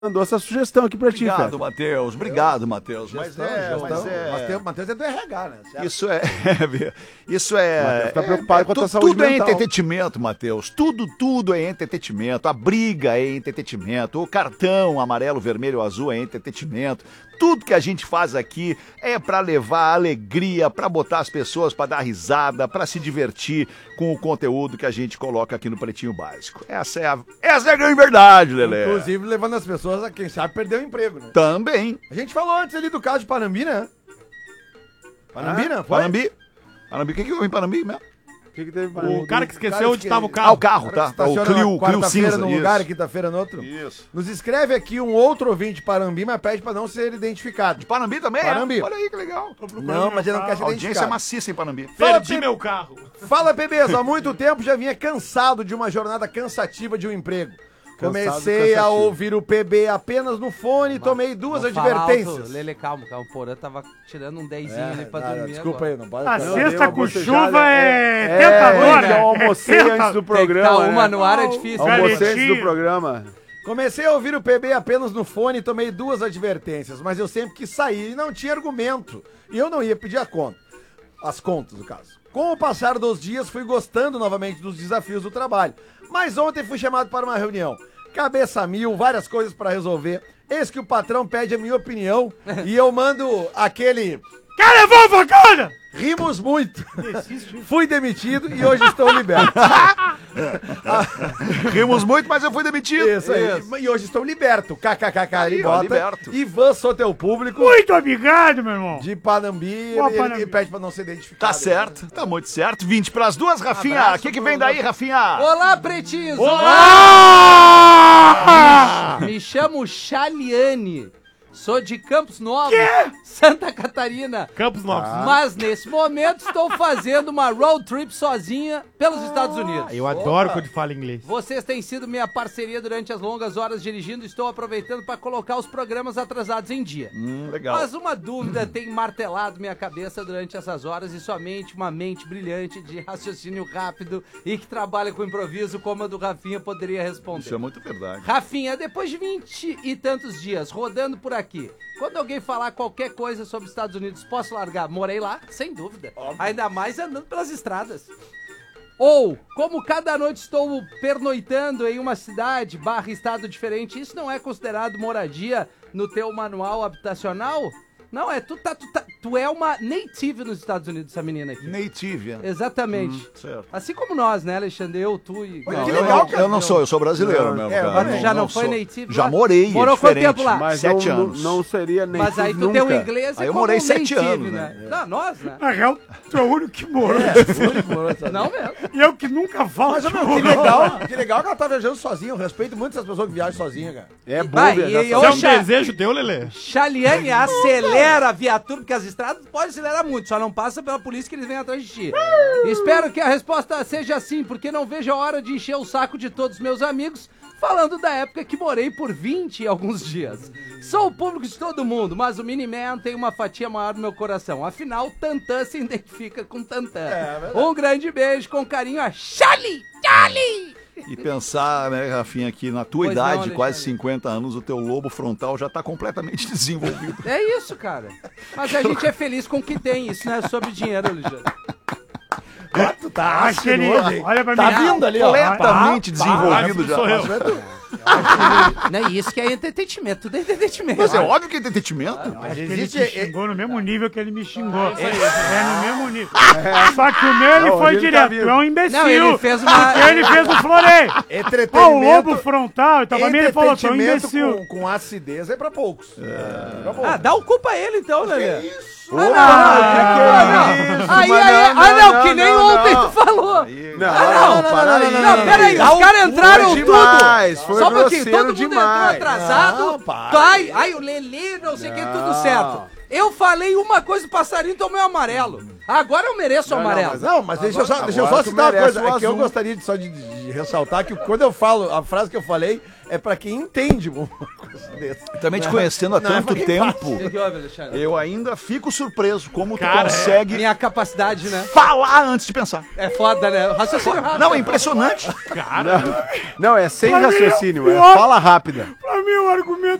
mandou essa sugestão aqui pra ti, cara. Obrigado, Matheus. Obrigado, Matheus. Mas Matheus é do RH, né? Certo? Isso é... Matheus tá preocupado com a tua saúde tudo mental. é entretenimento, Matheus. Tudo é entretenimento. A briga é entretenimento. O cartão amarelo, vermelho, azul é entretenimento. Tudo que a gente faz aqui é pra levar alegria, pra botar as pessoas pra dar risada, pra se divertir com o conteúdo que a gente coloca aqui no Pretinho Básico. Essa é a grande verdade, Lelê. Inclusive levando as pessoas a, quem sabe, perder o emprego, né? Também. A gente falou antes ali do caso de Panambi, né? Panambi, né? Foi? Panambi. O que houve em Panambi mesmo? O que teve pra O cara que esqueceu onde estava o Ah, carro. o carro, tá. O Clio quarta-feira cinza. num lugar e quinta-feira no outro. Isso. Nos escreve aqui um outro ouvinte de Panambi, mas pede pra não ser identificado. De Panambi também? Panambi. É? Olha aí que legal. Não, mas ele não quer ser A audiência é identificado. maciça em Panambi. Perdi meu carro. Fala, bebês, há muito tempo já vinha cansado de uma jornada cansativa de um emprego. Comecei a ouvir o PB apenas no fone e tomei duas advertências. Lele, calma. O Porã tava tirando um 10zinho ali pra dormir. Desculpa agora. aí, não pode. A não, sexta deu com uma chuva é tentadora. né? Eu almocei antes do programa. Tá uma né? no ar é difícil. Almocei antes do programa. Comecei a ouvir o PB apenas no fone e tomei duas advertências, mas eu sempre quis sair e não tinha argumento. E eu não ia pedir a conta. As contas, no caso. Com o passar dos dias, fui gostando novamente dos desafios do trabalho. Mas ontem fui chamado para uma reunião. Cabeça mil, várias coisas para resolver. Eis que o patrão pede a minha opinião e eu mando aquele... Quer levar a facada? Rimos muito. Fui demitido e hoje estou liberto. Rimos muito, mas eu fui demitido. Isso aí. E hoje estou liberto. KKKK, ele Aí, ó, bota. liberto. Ivan Sotel Público. Muito obrigado, meu irmão. De Panambi. Boa, Ele Panambi. pede pra não ser identificado. Tá certo, tá muito certo. 20 pras duas, Rafinha. O que vem daí, Rafinha? Olá, pretinhos! Ah! Me chamo Chaliane. Sou de Campos Novos, Santa Catarina. Campos Novos. Mas nesse momento estou fazendo uma road trip sozinha pelos Estados Unidos. Eu adoro quando fala inglês. Vocês têm sido minha parceria durante as longas horas dirigindo. Estou aproveitando para colocar os programas atrasados em dia. Legal. Mas uma dúvida tem martelado minha cabeça durante essas horas e somente uma mente brilhante de raciocínio rápido e que trabalha com improviso como a do Rafinha poderia responder. Isso é muito verdade. Rafinha, depois de 20 e tantos dias rodando por aqui, quando alguém falar qualquer coisa sobre os Estados Unidos, posso largar? Morei lá, sem dúvida. Ainda mais andando pelas estradas. Ou, como cada noite estou pernoitando em uma cidade / estado diferente, isso não é considerado moradia no teu manual habitacional? Não, tu é uma native nos Estados Unidos, essa menina aqui. Native. Exatamente. Certo. Assim como nós, né, Alexandre? Eu, tu e... Olha, Não, que eu legal, não- cara. eu não sou, eu sou brasileiro Não, mesmo. mas cara. já não foi sou. native Já lá? morei, é Morou quanto diferente. tempo lá? Mas 7 não, anos. não seria nem Mas aí tu nunca. tem o inglês Aí eu como morei um 7 native, anos, né? Não, nós, né? Na real, tu é o único que morou. Não mesmo. E eu que nunca falo. Mas, meu, que legal que ela tá viajando sozinha. Eu respeito muito essas pessoas que viajam sozinha, cara. É bom Vai, viajar e sozinho. Isso é um Oxa. desejo teu, Lelê? Chaliane, acelera a viatura, porque as estradas podem acelerar muito, só não passa pela polícia que eles vêm atrás de ti. Espero que a resposta seja sim, porque não vejo a hora de encher o saco de todos os meus amigos falando da época que morei por 20 e alguns dias. Sou o público de todo mundo, mas o Miniman tem uma fatia maior no meu coração. Afinal, Tantã se identifica com Tantã. Um grande beijo com carinho a Chali! E pensar, né, Rafinha, que na tua Pois idade, não, quase Alexandre. 50 anos, o teu lobo frontal já tá completamente desenvolvido. É isso, cara. Mas a gente é feliz com o que tem, isso não é sobre dinheiro, Alexandre. Tu tá Acho que ele... Olha pra Tá mim. vindo ali, ó. Completamente desenvolvido já. sou eu. Não é isso que é entretenimento, tudo é entretenimento. Mas é óbvio que é entretenimento. Mas Ele existe... te xingou no mesmo nível que ele me xingou. É no mesmo nível. Só que o meu ele Não, foi ele tá direto. vivo. Tu é um imbecil. Não, ele fez uma... Ele fez o floreio. Ó, o Entretenimento... lobo frontal. Então pra mim ele falou, tu é um imbecil. com acidez é pra poucos. Pra poucos. Ah, dá o culpa a ele então, Lelê. Isso? Que nem ontem tu falou. Não, peraí, Dá os caras entraram foi tudo. demais, foi Só um pouquinho, grosseiro todo mundo demais. entrou atrasado. Não, para. Ai, o Lelê, não sei o que, tudo certo. Eu falei uma coisa, o passarinho tomou amarelo. Agora eu mereço o amarelo. Mas deixa eu só agora tu citar uma merece coisa. o É que eu azul. gostaria de ressaltar que quando eu falo, a frase que eu falei é pra quem entende uma coisa dessa. Também te conhecendo há Não é tanto pra quem tempo, O que houve, Alexandre? eu ainda fico surpreso como tu Cara, consegue Minha capacidade, né? falar antes de pensar. É foda, né? Raciocínio rápido. Não, é impressionante. Cara, Não, é sem Pra mim é raciocínio, é pior. fala rápida. Pra mim, o argumento